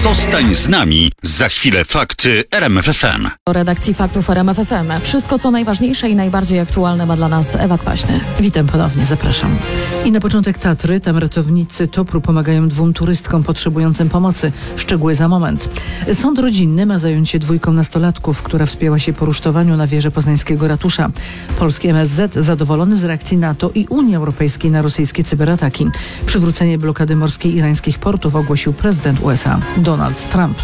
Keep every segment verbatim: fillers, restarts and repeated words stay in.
Zostań z nami. Za chwilę fakty R M F F M. Do redakcji Faktów R M F F M. Wszystko, co najważniejsze i najbardziej aktualne, ma dla nas Ewa Kwaśny. Witam ponownie, zapraszam. I na początek Tatry. Tam ratownicy Topru pomagają dwóm turystkom potrzebującym pomocy. Szczegóły za moment. Sąd rodzinny ma zająć się dwójką nastolatków, która wspięła się po rusztowaniu na wieży poznańskiego ratusza. Polski M S Z zadowolony z reakcji NATO i Unii Europejskiej na rosyjskie cyberataki. Przywrócenie blokady morskiej irańskich portów ogłosił prezydent U S A Donald Trump.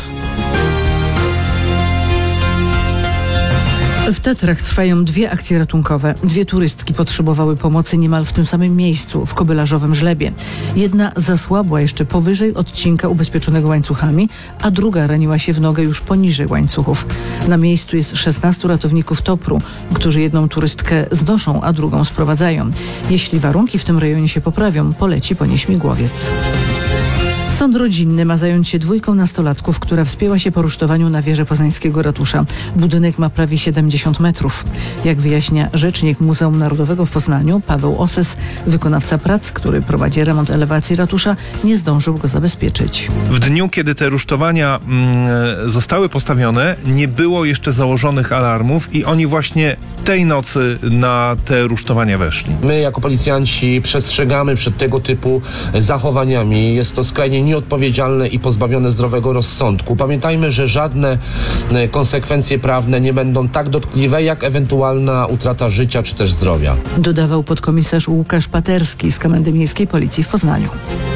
W Tatrach trwają dwie akcje ratunkowe. Dwie turystki potrzebowały pomocy niemal w tym samym miejscu, w Kobylarzowym Żlebie. Jedna zasłabła jeszcze powyżej odcinka ubezpieczonego łańcuchami, a druga raniła się w nogę już poniżej łańcuchów. Na miejscu jest szesnastu ratowników Topru, którzy jedną turystkę znoszą, a drugą sprowadzają. Jeśli warunki w tym rejonie się poprawią, poleci po nie śmigłowiec. Sąd rodzinny ma zająć się dwójką nastolatków, która wspięła się po rusztowaniu na wieżę poznańskiego ratusza. Budynek ma prawie siedemdziesiąt metrów. Jak wyjaśnia rzecznik Muzeum Narodowego w Poznaniu, Paweł Oses, wykonawca prac, który prowadzi remont elewacji ratusza, nie zdążył go zabezpieczyć. W dniu, kiedy te rusztowania mm, zostały postawione, nie było jeszcze założonych alarmów i oni właśnie tej nocy na te rusztowania weszli. My jako policjanci przestrzegamy przed tego typu zachowaniami. Jest to skrajnie nieodpowiedzialne i pozbawione zdrowego rozsądku. Pamiętajmy, że żadne konsekwencje prawne nie będą tak dotkliwe, jak ewentualna utrata życia czy też zdrowia. Dodawał podkomisarz Łukasz Paterski z Komendy Miejskiej Policji w Poznaniu.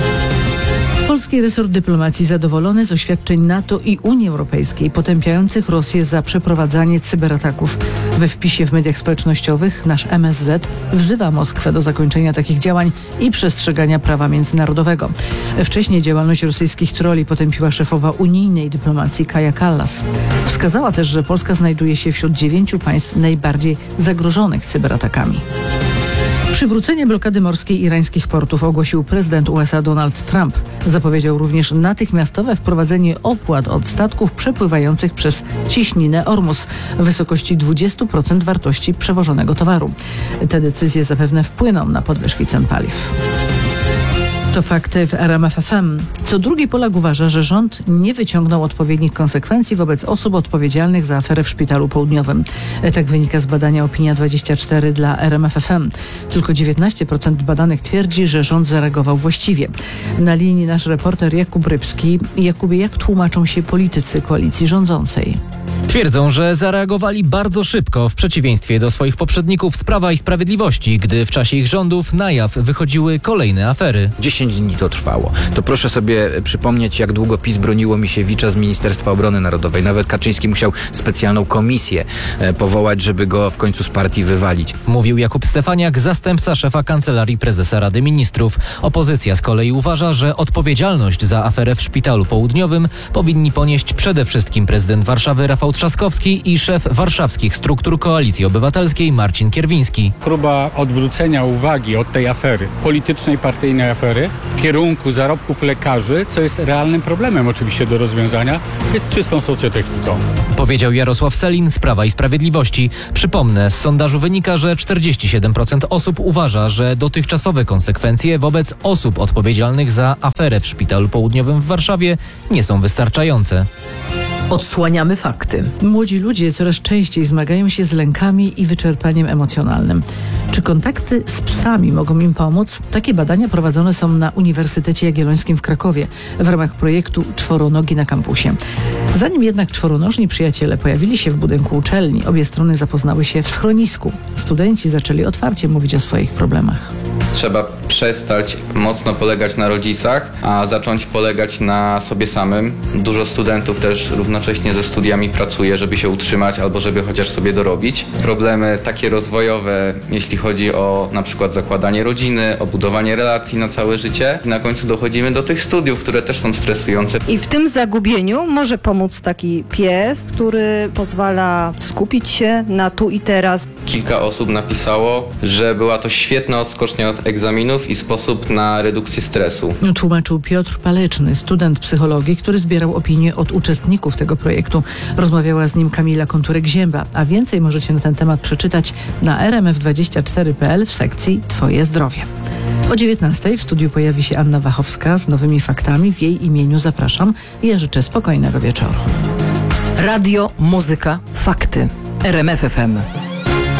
Polski resort dyplomacji zadowolony z oświadczeń NATO i Unii Europejskiej potępiających Rosję za przeprowadzanie cyberataków. We wpisie w mediach społecznościowych nasz M S Z wzywa Moskwę do zakończenia takich działań i przestrzegania prawa międzynarodowego. Wcześniej działalność rosyjskich troli potępiła szefowa unijnej dyplomacji Kaja Kallas. Wskazała też, że Polska znajduje się wśród dziewięciu państw najbardziej zagrożonych cyberatakami. Przywrócenie blokady morskiej irańskich portów ogłosił prezydent U S A Donald Trump. Zapowiedział również natychmiastowe wprowadzenie opłat od statków przepływających przez cieśninę Ormus w wysokości dwadzieścia procent wartości przewożonego towaru. Te decyzje zapewne wpłyną na podwyżki cen paliw. To fakty w R M F F M. Co drugi Polak uważa, że rząd nie wyciągnął odpowiednich konsekwencji wobec osób odpowiedzialnych za aferę w Szpitalu Południowym. Tak wynika z badania Opinia dwadzieścia cztery dla R M F F M. Tylko dziewiętnaście procent badanych twierdzi, że rząd zareagował właściwie. Na linii nasz reporter Jakub Rybski. Jakubie, jak tłumaczą się politycy koalicji rządzącej? Twierdzą, że zareagowali bardzo szybko w przeciwieństwie do swoich poprzedników z Prawa i Sprawiedliwości, gdy w czasie ich rządów na jaw wychodziły kolejne afery. dziesięć dni to trwało. To proszę sobie przypomnieć, jak długo PiS broniło Misiewicza z Ministerstwa Obrony Narodowej. Nawet Kaczyński musiał specjalną komisję powołać, żeby go w końcu z partii wywalić. Mówił Jakub Stefaniak, zastępca szefa Kancelarii Prezesa Rady Ministrów. Opozycja z kolei uważa, że odpowiedzialność za aferę w Szpitalu Południowym powinni ponieść przede wszystkim prezydent Warszawy Rafał Trzaskowski i szef warszawskich struktur Koalicji Obywatelskiej Marcin Kierwiński. Próba odwrócenia uwagi od tej afery, politycznej, partyjnej afery, w kierunku zarobków lekarzy, co jest realnym problemem oczywiście do rozwiązania, jest czystą socjotechniką. Powiedział Jarosław Sellin z Prawa i Sprawiedliwości. Przypomnę, z sondażu wynika, że czterdzieści siedem procent osób uważa, że dotychczasowe konsekwencje wobec osób odpowiedzialnych za aferę w Szpitalu Południowym w Warszawie nie są wystarczające. Odsłaniamy fakty. Młodzi ludzie coraz częściej zmagają się z lękami i wyczerpaniem emocjonalnym. Czy kontakty z psami mogą im pomóc? Takie badania prowadzone są na Uniwersytecie Jagiellońskim w Krakowie w ramach projektu Czworonogi na kampusie. Zanim jednak czworonożni przyjaciele pojawili się w budynku uczelni, obie strony zapoznały się w schronisku. Studenci zaczęli otwarcie mówić o swoich problemach. Trzeba przestać mocno polegać na rodzicach, a zacząć polegać na sobie samym. Dużo studentów też równocześnie ze studiami pracuje, żeby się utrzymać albo żeby chociaż sobie dorobić. Problemy takie rozwojowe, jeśli chodzi o na przykład zakładanie rodziny, o budowanie relacji na całe życie. I na końcu dochodzimy do tych studiów, które też są stresujące. I w tym zagubieniu może pomóc taki pies, który pozwala skupić się na tu i teraz. Kilka osób napisało, że była to świetna odskocznia od egzaminów i sposób na redukcję stresu. Tłumaczył Piotr Paleczny, student psychologii, który zbierał opinie od uczestników tego projektu. Rozmawiała z nim Kamila Konturek-Zięba, a więcej możecie na ten temat przeczytać na r m f dwadzieścia cztery kropka p l w sekcji Twoje zdrowie. O dziewiętnastej w studiu pojawi się Anna Wachowska z nowymi faktami. W jej imieniu zapraszam i ja życzę spokojnego wieczoru. Radio, muzyka, fakty. R M F F M.